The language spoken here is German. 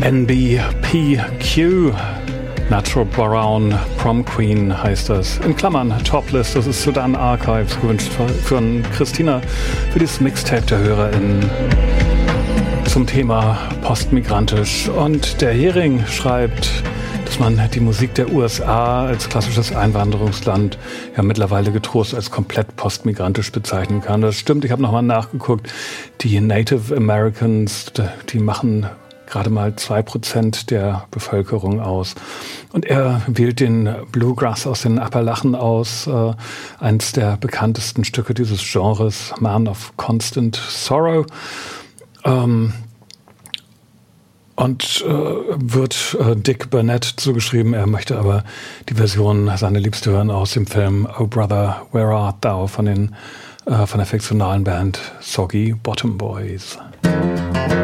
NBPQ, Natural Brown Prom Queen heißt das. In Klammern, Toplist, das ist Sudan Archives, gewünscht von Christina für dieses Mixtape der HörerInnen zum Thema postmigrantisch. Und der Hering schreibt, dass man die Musik der USA als klassisches Einwanderungsland ja mittlerweile getrost als komplett postmigrantisch bezeichnen kann. Das stimmt, ich habe nochmal nachgeguckt. Die Native Americans, die machen gerade mal 2% der Bevölkerung aus. Und er wählt den Bluegrass aus den Appalachen aus, eins der bekanntesten Stücke dieses Genres, Man of Constant Sorrow. Und wird Dick Burnett zugeschrieben. Er möchte aber die Version, seine Liebste hören, aus dem Film Oh Brother, Where Art Thou von der fiktionalen Band Soggy Bottom Boys.